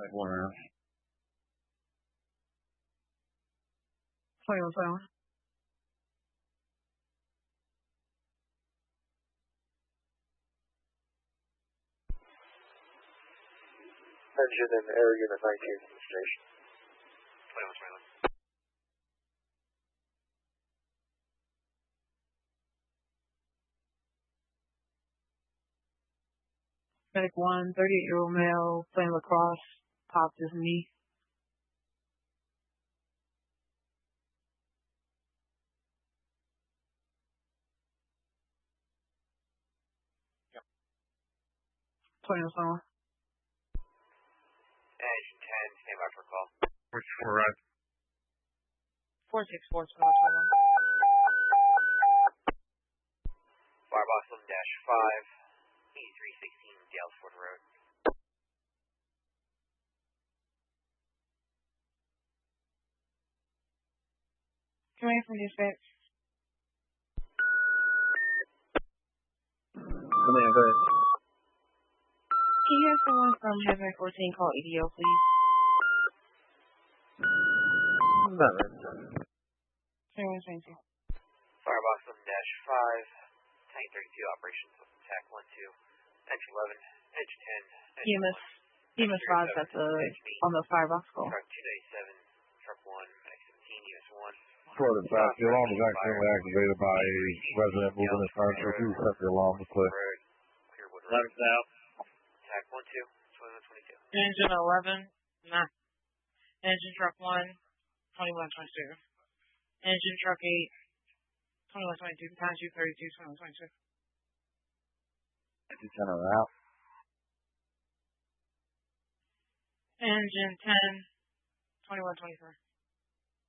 One round. 21. Engine and air unit 19 from the station. 21. Medic 1, 38-year-old male, playing lacrosse, popped his knee. Yep. 21. Engine 10, stand by for call. 44 right. 464, 21. Firebox 11-5, 8316 Dalesford Road. Coming from dispatch. Command, go ahead. Can you have someone from Heaven 14 call EDO, please? Not right. 21. Firebox 11-5, Tank 32 operations with TAC 12, Engine 11, Engine 10, EMS 5 at the, on the firebox call. Truck 297, Truck 1, Medic 17, US 1. Florida South, the alarm was accidentally activated by a resident moving his car, so please set the alarm to clear. Clearwood Road. 11 South. TAC 12, 2122. Engine 11, nah. Engine truck 1, 2122. Engine truck 8, 2122. Times 232, 2122. Center out. Engine 10, 2123.